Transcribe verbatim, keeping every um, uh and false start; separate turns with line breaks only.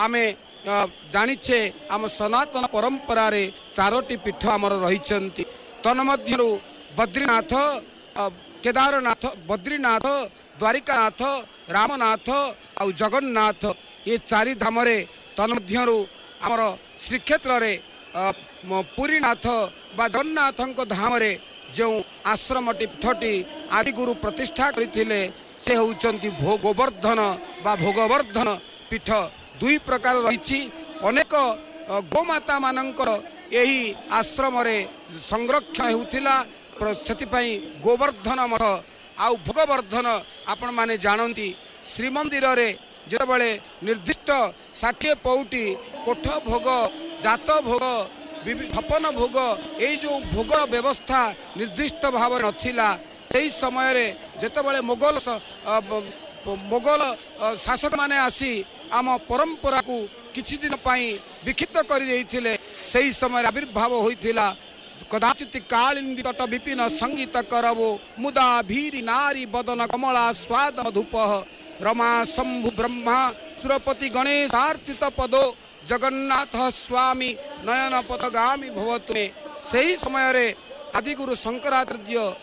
आमे जानिछे आम सनातन परंपरा रे चारोटी पीठ आमर रही तन्मध्यरु बद्रीनाथ केदारनाथ बद्रीनाथ द्वारिकानाथ रामनाथ आ जगन्नाथ ये चारि धाम रे तन्मध्यरु आमर श्रीक्षेत्र रे पुरीनाथ बा जगन्नाथ धाम रे जो आश्रमटी पीठटी आदिगुरु प्रतिष्ठा करथिले से होउचंती गोवर्धन बा भोगवर्धन पीठ दुई प्रकार रही अनेक गोमाता मानकर यही आश्रम रे संरक्षण होउथिला सेतिपई गोवर्धन मठ आउ भोगवर्धन आपण माने जानती श्रीमंदिर रे जेबले निर्दिष्ट षाठिए पौटी कोठ भोग जात भोग हपन भोग यही जो भोग व्यवस्था निर्दिष्ट भाव नथिला सेही समय रे जेतबले मोगल मोगल शासक माने आसी आम परंपरा को किछि दिन पाई विक्षिप्त कर देइथिले सेही समय आविर्भाव होइथिला कदाचित कालिंदी तट विपिन संगीत करवो मुदा भीरी नारी बदन कमला स्वाद धूप रमा शंभु ब्रह्मा सुरपति गणेश आर्थित पदो जगन्नाथ स्वामी नयन पथगामी भवतु से ही समय रे आदिगुरु शंकराचार्य